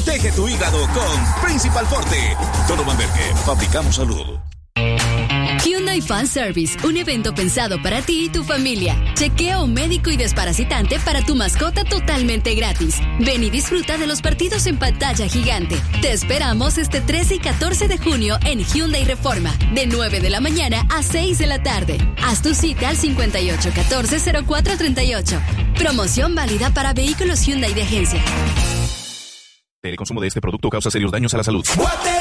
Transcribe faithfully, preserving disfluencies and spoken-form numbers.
Protege tu hígado con Principal Forte. Donovan Berger, fabricamos salud. Hyundai Fan Service, un evento pensado para ti y tu familia. Chequeo médico y desparasitante para tu mascota totalmente gratis. Ven y disfruta de los partidos en pantalla gigante. Te esperamos este trece y catorce de junio en Hyundai Reforma, de nueve de la mañana a seis de la tarde. Haz tu cita al cincuenta y ocho catorce cero cuatro treinta y ocho. Promoción válida para vehículos Hyundai de agencia. El consumo de este producto causa serios daños a la salud.